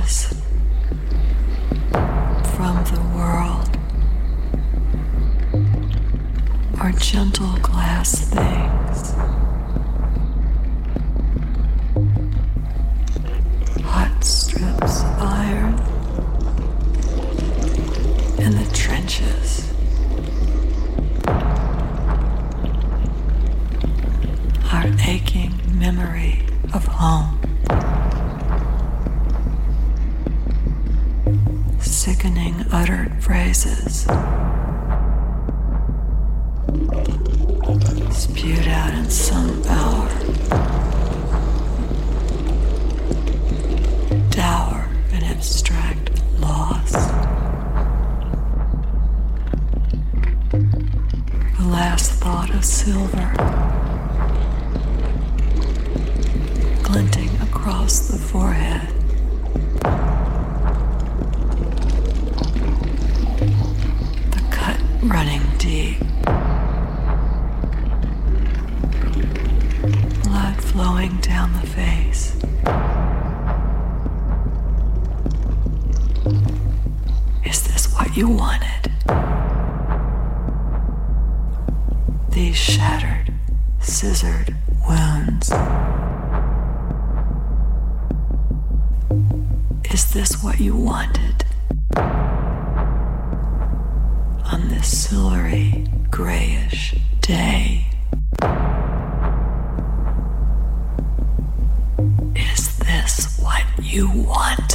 images from the world are gentle glass things, hot strips of iron in the trenches, our aching memory of home. Sickening uttered phrases spewed out in some hour, dour and abstract loss. The last thought of silver glinting across the forehead. Running deep, blood flowing down the face. Is this what you wanted? These shattered, scissored wounds. Is this what you wanted? On this silvery, grayish day. Is this what you want?